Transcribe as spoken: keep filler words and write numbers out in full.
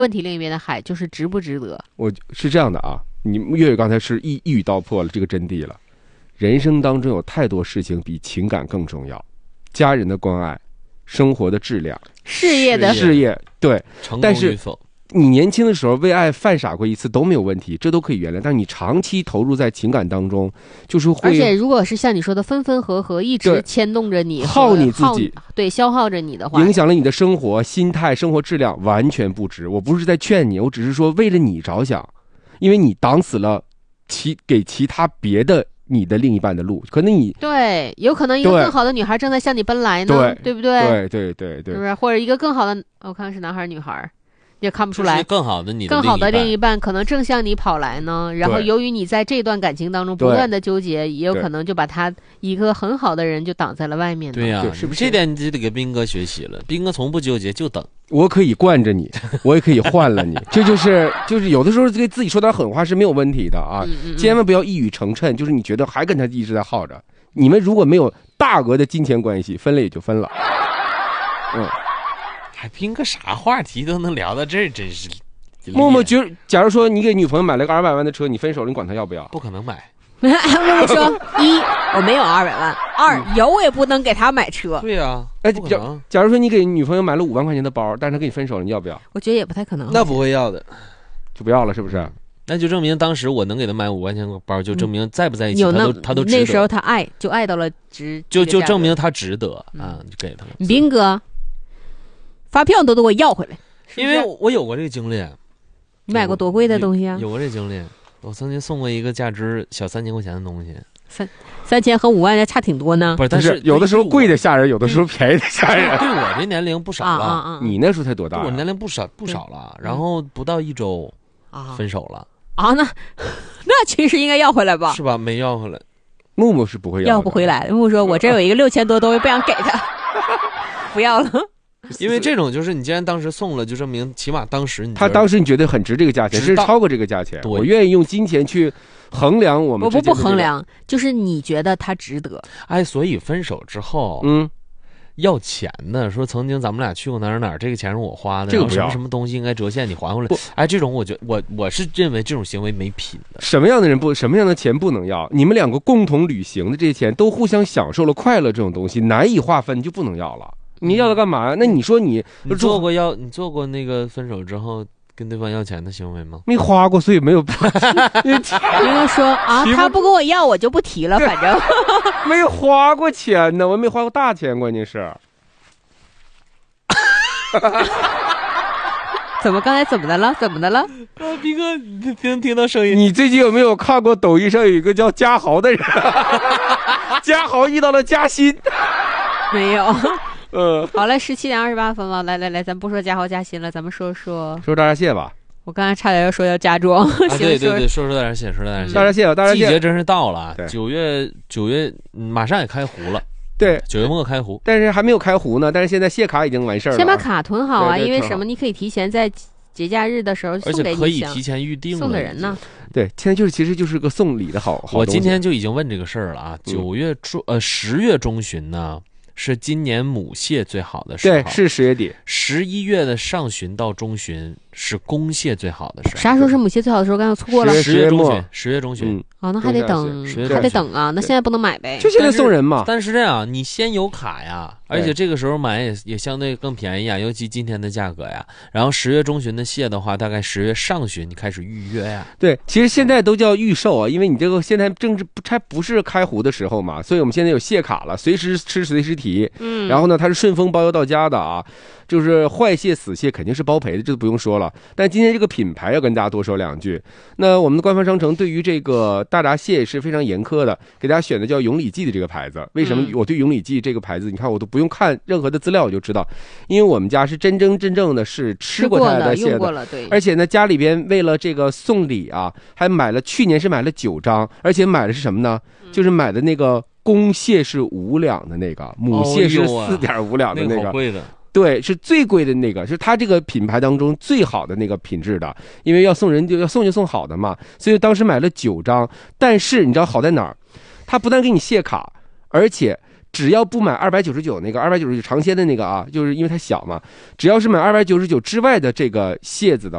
问题另一边的海就是值不值得。 我是这样的啊，你月月刚才是一一语道破了这个真谛了。人生当中有太多事情比情感更重要，家人的关爱，生活的质量， 事业的事业，对， 成但是功与否， 你年轻的时候为爱犯傻过一次都没有问题，这都可以原谅。但是你长期投入在情感当中，就是会， 而且如果是像你说的分分合合，一直牵动着你， 耗你自己， 对，消耗着你的话， 影响了你的生活、心态、生活质量，完全不值。我不是在劝你，我只是说为了你着想，因为你挡死了其给其他别的你的另一半的路，可能你对，有可能一个更好的女孩正在向你奔来呢， 对， 对不对？ 对对对对， 是不是？或者一个更好的，我看是男孩女孩。也看不出来， 更好的你的更好的另一半可能正向你跑来呢。然后由于你在这段感情当中不断的纠结，也有可能就把他一个很好的人就挡在了外面。 对呀、啊，是不是？这点你就得给斌哥学习了。斌哥从不纠结，就等。 我可以惯着你，我也可以换了你。这就是就是有的时候给自己说点狠话是没有问题的啊， 嗯嗯嗯千万不要一语成谶。就是你觉得还跟他一直在耗着，你们如果没有大额的金钱关系，分了也就分了。嗯， 还斌哥啥话题都能聊到这儿，真是。 默默觉，假如说你给女朋友买了个二百万的车，你分手了，你管她要不要？ 不可能买。 默默说：一，我没有二百万；二，有我也不能给她买车。 对呀、啊， 哎，假假如说你给女朋友买了五万块钱的包，但是她跟你分手了，你要不要？ 我觉得也不太可能。 那不会要的， 就不要了，是不是？ 那就证明当时我能给她买五万钱的包，就证明在不在一起， 有他都他都值得。 那时候他爱就爱到了值， 就就证明他值得啊，就给他。 斌哥，发票都得给我要回来， 因为我有过这个经历。 你买过多贵的东西啊？ 有过这经历，我曾经送过一个价值小三千块钱的东西， 三三千和五万还差挺多呢。 不是，但是有的时候贵的吓人，有的时候便宜的吓人。 对我这年龄不少了， 啊啊啊你那时候才多大、啊？ 我年龄不少不少了，然后不到一周分手了啊！那那其实应该要回来吧？ 是吧？没要回来， 木木是不会要的， 要不回来。木木说：“我这有一个六千多东西，不想给他，不要了。” 因为这种就是你既然当时送了，就证明起码当时你他当时你觉得很值这个价钱，甚至超过这个价钱，我愿意用金钱去衡量我们之间的、这个。 我不不衡量，就是你觉得他值得。 哎，所以分手之后， 嗯， 要钱的说曾经咱们俩去过哪儿哪儿，这个钱是我花的， 这个不要什么什么东西应该折现，你还回来。哎，这种我觉我我是认为这种行为没品的。 什么样的人不什么样的钱不能要？你们两个共同旅行的这些钱都互相享受了快乐，这种东西难以划分，你就不能要了。你要它干嘛呀？那你说你你做过要你做过那个分手之后跟对方要钱的行为吗？ 没花过，所以没有。 应该说啊，他不跟我要，我就不提了，反正没有花过钱呢，我没花过大钱，关键是。 怎么刚才怎么的了？怎么的了？ 啊，斌哥，你听听到声音。 你最近有没有看过抖音上有一个叫嘉豪的人？嘉豪遇到了嘉欣。 没有。 呃， 好了，十七点二十八分了，来来来，咱不说嘉豪嘉欣了，咱们说说说大闸蟹吧。 我刚才差点要说要家装， 啊、对对对，说说大闸蟹，说说大闸蟹， 大闸蟹，大闸蟹， 季节真是到了，九月九月、嗯、马上也开湖了， 对， 九月末开湖， 但是还没有开湖呢，但是现在蟹卡已经完事儿了， 先把卡囤好啊， 对对因为什么？你可以提前在节假日的时候送给你， 而且可以提前预定送的人呢。 对，现在就是其实就是个送礼的好好。 我今天就已经问这个事儿了啊，九、嗯、月中呃十月中旬呢。是今年母蟹最好的时候， 对，是十月底。 十一月的上旬到中旬是公蟹最好的时候。 啥时候是母蟹最好的时候？刚刚错过了。 十月中旬，十月中旬。 嗯， 哦，那还得等，还得等啊！那现在不能买呗？ 就现在送人嘛。 但是这样，你先有卡呀，而且这个时候买也也相对更便宜啊，尤其今天的价格呀。然后十月中旬的蟹的话，大概十月上旬你开始预约呀。 对，其实现在都叫预售啊，因为你这个现在正是不还不是开湖的时候嘛，所以我们现在有蟹卡了，随时吃随时提。 嗯， 然后呢，它是顺丰包邮到家的啊，就是坏蟹死蟹肯定是包赔的，这都不用说了。但今天这个品牌要跟大家多说两句。那我们的官方商城对于这个大闸蟹是非常严苛的，给大家选的叫永礼记的这个牌子。为什么我对永礼记这个牌子，你看我都不用看任何的资料我就知道，因为我们家是真真正正的是吃过它的蟹的， 对。 而且呢，家里边为了这个送礼啊，还买了去年是买了九张，而且买的是什么呢？就是买的那个公蟹是五两的那个，母蟹是四点五两的那个， 那个好贵的。 对，是最贵的那个，是它这个品牌当中最好的那个品质的，因为要送人就要送就送好的嘛，所以当时买了九张。但是你知道好在哪儿？它不但给你蟹卡，而且只要不买二百九十九那个二百九十九尝鲜的那个啊，就是因为它小嘛，只要是买二百九十九之外的这个蟹子的